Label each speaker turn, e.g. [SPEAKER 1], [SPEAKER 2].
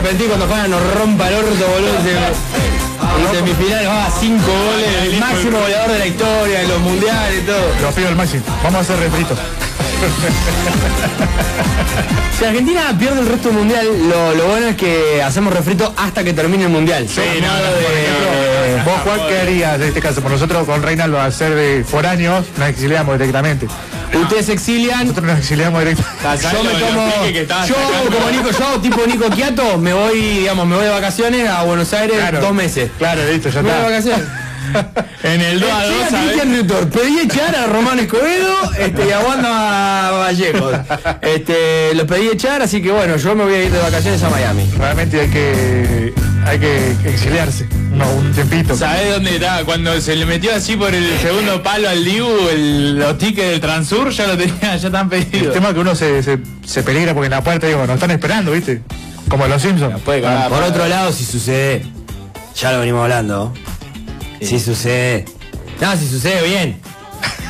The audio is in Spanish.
[SPEAKER 1] arrepentir cuando Juana nos rompa el orto, boludo. En semifinales va a 5 goles, el máximo goleador de la historia, de los mundiales y todo.
[SPEAKER 2] Lo pido al máximo. Vamos a hacer refrito.
[SPEAKER 1] Si Argentina pierde el resto del mundial, lo bueno es que hacemos refrito hasta que termine el mundial.
[SPEAKER 2] Sí, vos, Juan, ¿qué harías en este caso? Por nosotros con Reinaldo, a ser de foráneos, nos exiliamos directamente.
[SPEAKER 1] Ustedes se exilian.
[SPEAKER 2] Nosotros nos exiliamos directamente.
[SPEAKER 1] Yo me tomo. Yo como Nico, tipo Nico Quiato, me voy de vacaciones a Buenos Aires 2 meses.
[SPEAKER 2] Claro, listo, ya
[SPEAKER 1] Me voy de
[SPEAKER 2] está.
[SPEAKER 1] vacaciones.
[SPEAKER 3] En el 2-2,
[SPEAKER 1] Cristian Ritor, pedí echar a Román Escobedo y a Wanda Vallejo. Los pedí echar, así que bueno, yo me voy a ir de vacaciones a Miami.
[SPEAKER 2] Realmente hay que exiliarse. Un tiempito.
[SPEAKER 3] ¿Sabés dónde está? Cuando se le metió así por el segundo palo al Dibu, los tickets del Transur ya lo tenía, ya están pedidos.
[SPEAKER 2] El tema es que uno se peligra porque en la puerta, digo, nos están esperando, ¿viste? Como los Simpsons.
[SPEAKER 1] Por otro lado, si sucede, ya lo venimos hablando. Si sucede. No, si sucede bien.